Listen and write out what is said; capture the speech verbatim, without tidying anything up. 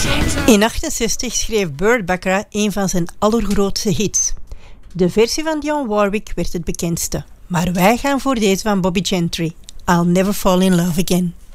In achtenzestig schreef Burt Bacharach een van zijn allergrootste hits. De versie van Dionne Warwick werd het bekendste. Maar wij gaan voor deze van Bobby Gentry. I'll Never Fall in Love Again.